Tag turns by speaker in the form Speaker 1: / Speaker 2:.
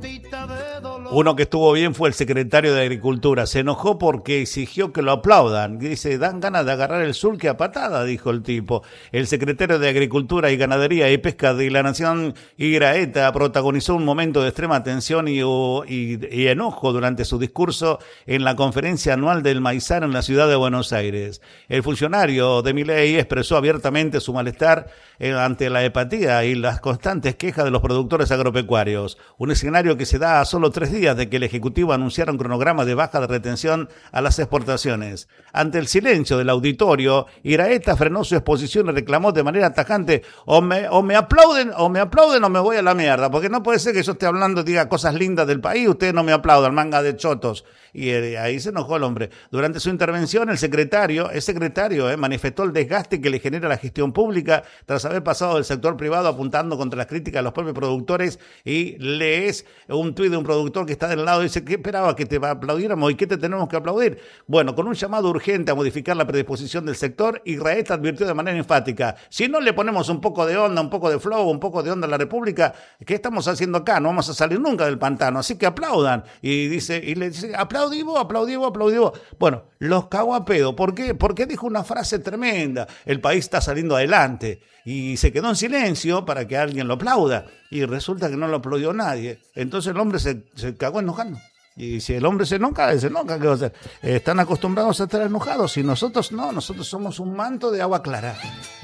Speaker 1: Uno que estuvo bien fue el secretario de Agricultura. Se enojó porque exigió que lo aplaudan. Dice, dan ganas de agarrar el surque a patada, dijo el tipo. El secretario de Agricultura y Ganadería y Pesca de la Nación, Iraeta, protagonizó un momento de extrema tensión y enojo durante su discurso en la conferencia anual del Maizar en la ciudad de Buenos Aires. El funcionario de Milei expresó abiertamente su malestar ante la apatía y las constantes quejas de los productores agropecuarios. Un escenario que se da a solo 3 días de que el Ejecutivo anunciara un cronograma de baja de retención a las exportaciones. Ante el silencio del auditorio, Iraeta frenó su exposición y reclamó de manera tajante: o me aplauden o me voy a la mierda, porque no puede ser que yo esté hablando, diga cosas lindas del país, ustedes no me aplaudan, manga de chotos. Y ahí se enojó el hombre. Durante su intervención, el secretario manifestó el desgaste que le genera la gestión pública tras haber pasado del sector privado apuntando contra las críticas a los propios productores. Y lees un tuit de un productor que está del lado y dice: ¿qué esperaba que te aplaudiéramos y qué te tenemos que aplaudir? Bueno, con un llamado urgente a modificar la predisposición del sector, Iraeta advirtió de manera enfática: si no le ponemos un poco de onda, un poco de flow, un poco de onda a la República, ¿qué estamos haciendo acá? No vamos a salir nunca del pantano, así que aplaudan. Y le dice: aplaudimos. Bueno, los cagó a pedo. ¿Por qué? Porque dijo una frase tremenda: el país está saliendo adelante. Y se quedó en silencio para que alguien lo aplauda. Y resulta que no lo aplaudió nadie. Entonces el hombre se cagó enojando. Y si el hombre se enoja, ¿qué va a hacer? Están acostumbrados a estar enojados y nosotros no, nosotros somos un manto de agua clara.